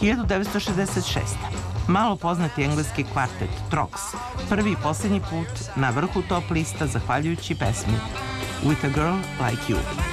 1966. Malo poznati engleski kvartet Trox prvi i posljednji put na vrhu top lista zahvaljujući pesmi With a Girl Like You.